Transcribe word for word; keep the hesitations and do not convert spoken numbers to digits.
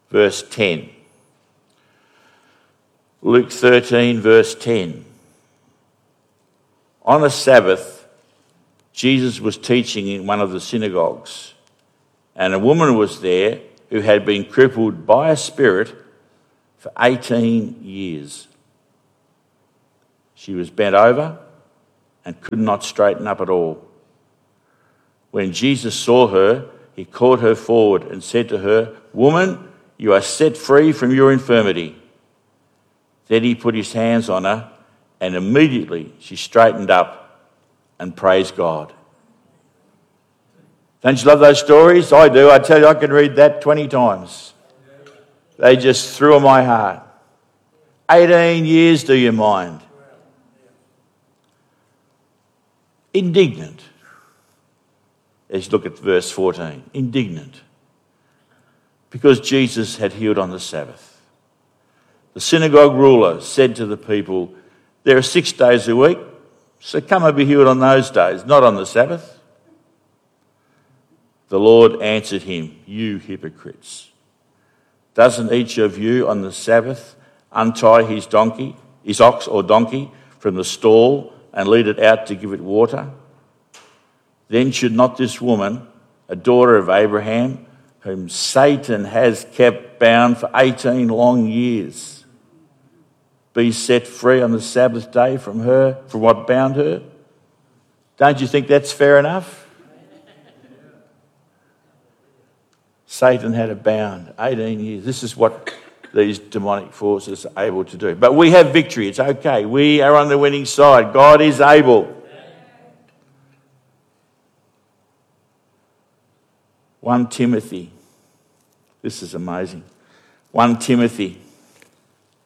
verse ten. Luke thirteen, verse ten. On a Sabbath, Jesus was teaching in one of the synagogues, and a woman was there who had been crippled by a spirit for eighteen years. She was bent over and could not straighten up at all. When Jesus saw her, he called her forward and said to her, "Woman, you are set free from your infirmity." Then he put his hands on her, and immediately she straightened up and praised God. Don't you love those stories? I do. I tell you, I could read that twenty times. They just thrill my heart. eighteen years, do you mind? Indignant. Let's look at verse fourteen. Indignant. Because Jesus had healed on the Sabbath. The synagogue ruler said to the people, "There are six days a week, so come and be healed on those days, not on the Sabbath." The Lord answered him, "You hypocrites. Doesn't each of you on the Sabbath untie his donkey, his ox or donkey from the stall and lead it out to give it water? Then should not this woman, a daughter of Abraham, whom Satan has kept bound for eighteen long years, be set free on the Sabbath day from her, from what bound her?" Don't you think that's fair enough? Satan had her bound eighteen years. This is what these demonic forces are able to do. But we have victory. It's okay. We are on the winning side. God is able. First Timothy. This is amazing. First Timothy